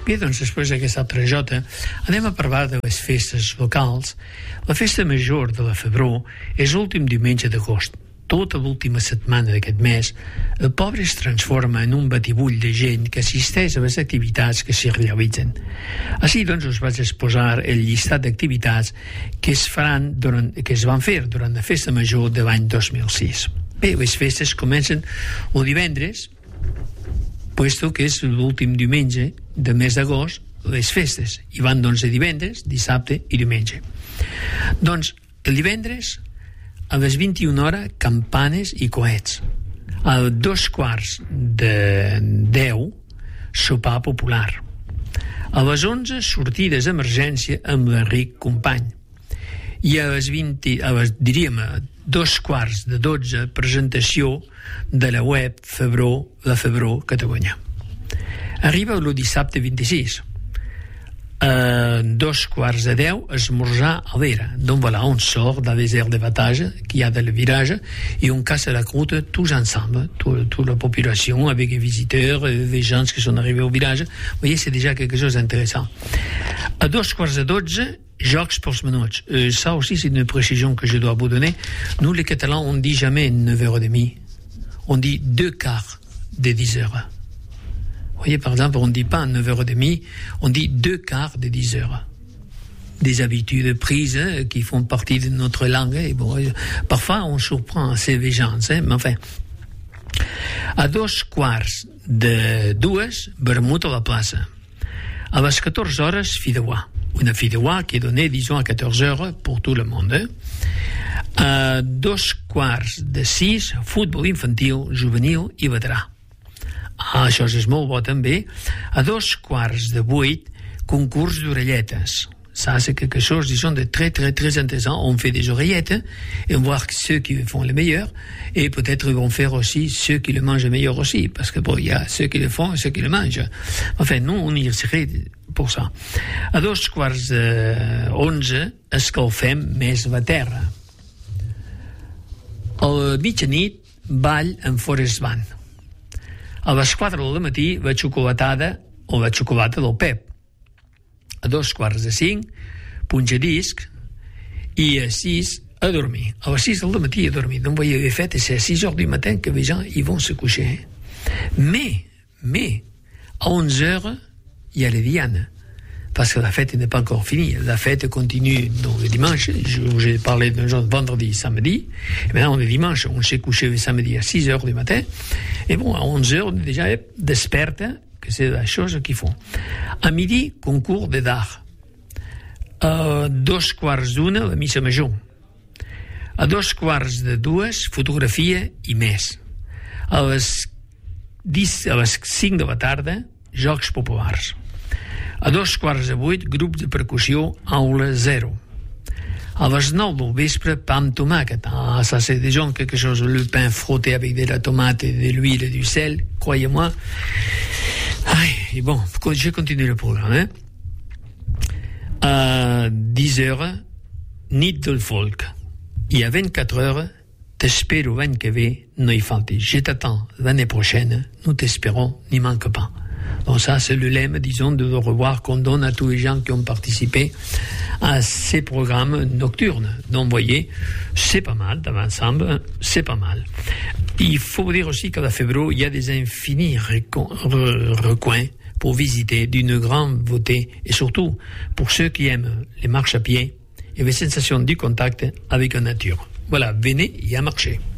Bé, doncs després d'aquesta altra jota anem a parlar de les festes locals. La festa major de la Febró és l'últim diumenge d'agost. Tota l'última setmana d'aquest mes, el poble es transforma en un batibull de gent que assisteix a les activitats que s'hi realitzen. Així, doncs, us vaig exposar el llistat d'activitats que es van fer durant la festa major de l'any 2006. Bé, les festes comencen el divendres, puesto que és l'últim diumenge del mes d'agost, les festes, i van doncs de divendres, dissabte i diumenge. Doncs, el divendres, a les 21 hores, campanes i coets. A 9:45, sopar popular. A les 11, sortides d'emergència amb l'Enric Company. I a les 11:45, presentació de la web La Febró Catalunya. Arriba el dissabte 26. A 9:45, esmorzar à l'era. Donc voilà, on sort dans les aires de battage qu'il y a dans le village et on casse la croûte tous ensemble, toute la population, avec les visiteurs, les gens qui sont arrivés au village. Vous voyez, c'est déjà quelque chose d'intéressant. À 9:45, jocs pels menuts. Ça aussi, c'est une précision que je dois vous donner. Nous, les Catalans, on ne dit jamais 9h30. On dit 2/4 de 10h. Vous voyez, par exemple, on ne dit pas 9h30, on dit 2/4 de 10h. Des habitudes prises qui font partie de notre langue. Et bon, parfois, on surprend assez les gens, mais enfin. À 2:15, vermut a la plaça. À les 14 hores, fideuà. Una fideuà qui est donnée, disons, à 14 heures pour tout le monde. A 2:15, futbol infantil, juvenil i veterà. Això és molt bo també. A 7:15, concurs d'orelletes. Ça, c'est quelque chose, disons, de très, très, très intéressant. On fait des oreillettes et on voit ceux qui font le meilleur et peut-être ils vont faire aussi ceux qui le mangent le meilleur aussi. Parce que bon, il y a ceux qui le font et ceux qui le mangent. Enfin, nous, on y serait pour ça. A 2:11, escalfem més la terra. A la mitjanit, ball en Forest Band. A les 4 del matí, la xocolatada o la xocolata del Pep. A 2:45, punxadisc, i a 6, a dormir. A les 6 del matí a dormir. Donc, vous voyez, les fêtes, c'est à 6 heures du matin que les gens ils vont se coucher. Mais, à 11 heures, il y a les Dianes. Parce que la fête n'est pas encore finie. La fête continue donc le dimanche. J'ai parlé d'un jour vendredi, samedi. Et maintenant, le dimanche, on s'est couché le samedi à 6 heures du matin. Et bon, à 11 heures, on est déjà desperta, que c'est la chose qu'ils font. À midi, concours de d'art. A 2:15, la missa major. A 2:45, fotografia i més. A les 5 de la tarda, jocs populars. A 7:15, grups de percussió, aula 0. À les 9 del vespre, pa amb tomàquet. Ah, ça c'est déjà quelque chose, le pain frotté avec de la tomate, de l'huile et du sel, croyez-moi. Et bon, je continue le programme. À 10 heures, nit del folk. I a 24 heures, t'espero l'any que ve, no hi falti. Je t'attends l'année prochaine, nous t'espérons, n'y manque pas. Donc ça, c'est le lemme, disons, de le revoir qu'on donne à tous les gens qui ont participé à ces programmes nocturnes. Donc, vous voyez, c'est pas mal, dans l'ensemble, c'est pas mal. Il faut dire aussi qu'à la Febró, il y a des infinis recoins pour visiter d'une grande beauté, et surtout pour ceux qui aiment les marches à pied et les sensations du contact avec la nature. Voilà, venez y à marcher.